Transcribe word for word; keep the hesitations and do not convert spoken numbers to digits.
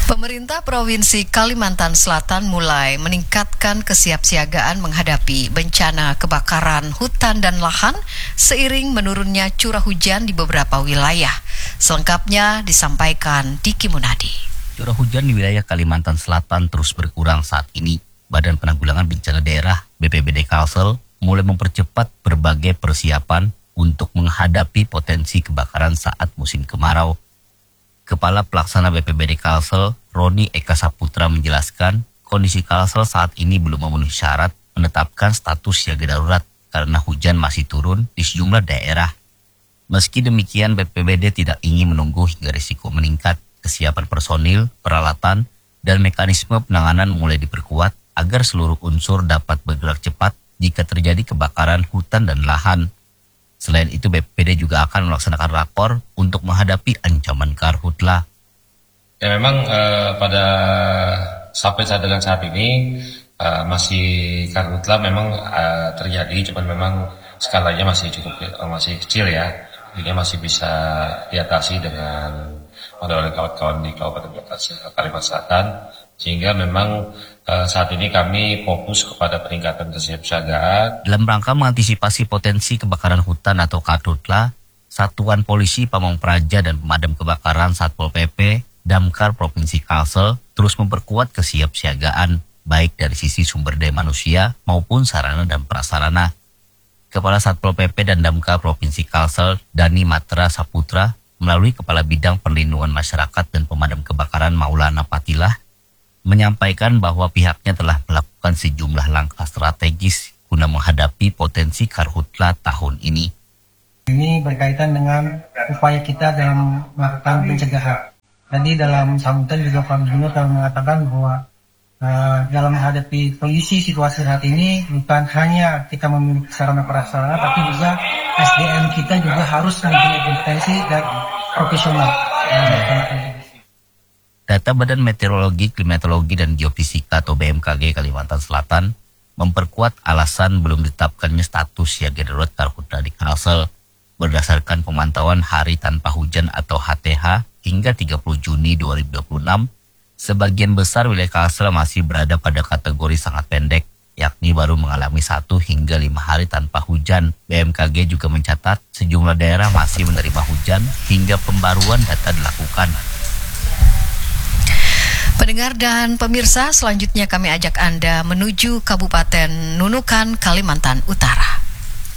Pemerintah Provinsi Kalimantan Selatan mulai meningkatkan kesiapsiagaan menghadapi bencana kebakaran hutan dan lahan seiring menurunnya curah hujan di beberapa wilayah. Selengkapnya disampaikan Diki Munadi. Curah hujan di wilayah Kalimantan Selatan terus berkurang saat ini. Badan Penanggulangan Bencana Daerah B P B D Kalsel mulai mempercepat berbagai persiapan untuk menghadapi potensi kebakaran saat musim kemarau. Kepala Pelaksana B P B D Kalsel, Roni Eka Saputra menjelaskan, kondisi Kalsel saat ini belum memenuhi syarat menetapkan status siaga darurat karena hujan masih turun di sejumlah daerah. Meski demikian, B P B D tidak ingin menunggu hingga risiko meningkat. Kesiapan personil, peralatan, dan mekanisme penanganan mulai diperkuat agar seluruh unsur dapat bergerak cepat jika terjadi kebakaran hutan dan lahan. Selain itu, B P B D juga akan melaksanakan rakor untuk menghadapi ancaman karhutla. Ya memang eh, pada sampai saat dengan saat ini eh, masih karhutla memang eh, terjadi, cuman memang skalanya masih cukup eh, masih kecil ya. Ini masih bisa diatasi dengan oleh kawan-kawan di Kabupaten Kalimantan Selatan, sehingga memang uh, saat ini kami fokus kepada peningkatan kesiapsiagaan. Dalam rangka mengantisipasi potensi kebakaran hutan atau karhutla, Satuan Polisi Pamong Praja dan Pemadam Kebakaran Satpol P P, Damkar Provinsi Kalsel terus memperkuat kesiapsiagaan baik dari sisi sumber daya manusia maupun sarana dan prasarana. Kepala Satpol P P dan Damkar Provinsi Kalsel, Dani Matra Saputra, melalui Kepala Bidang Perlindungan Masyarakat dan Pemadam Kebakaran Maulana Patilah, menyampaikan bahwa pihaknya telah melakukan sejumlah langkah strategis guna menghadapi potensi karhutla tahun ini. Ini berkaitan dengan upaya kita dalam melakukan pencegahan. Jadi dalam sambutan juga Pak Gubernur telah mengatakan bahwa uh, dalam menghadapi kondisi situasi saat ini bukan hanya kita memiliki sarana prasarana, tapi juga S D M kita juga harus mempunyai kompetensi dan profesional. Data Badan Meteorologi, Klimatologi, dan Geofisika atau B M K G Kalimantan Selatan memperkuat alasan belum ditetapkannya status siaga darurat karhutla di Kalsel. Berdasarkan pemantauan hari tanpa hujan atau H T H hingga tiga puluh Juni dua ribu dua puluh enam, sebagian besar wilayah Kalsel masih berada pada kategori sangat pendek, yakni baru mengalami satu hingga lima hari tanpa hujan. B M K G juga mencatat sejumlah daerah masih menerima hujan hingga pembaruan data dilakukan. Pendengar dan pemirsa, selanjutnya kami ajak Anda menuju Kabupaten Nunukan, Kalimantan Utara.